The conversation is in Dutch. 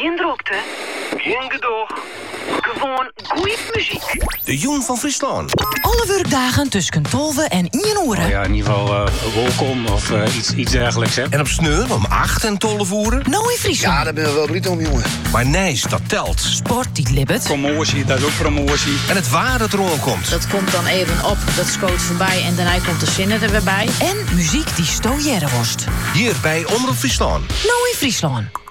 Geen drukte. Geen gedoog. Gewoon goeie muziek. De Jong van Friesland. Alle werkdagen tussen 12 en 1 uur. Ja, in ieder geval welkom of iets dergelijks. Hè? En op Sneur om 8 en 12 uur. Nou in Friesland. Ja, daar ben we wel blij om, jongen. Maar nee, dat telt. Sport die libbet. Promotie, dat is ook promotie. En het waar dat er komt. Dat komt dan even op, dat schoot voorbij en daarna komt de zinnen er weer bij. En muziek die stojeren worst. Hier bij Omroep Friesland. Nou in Friesland.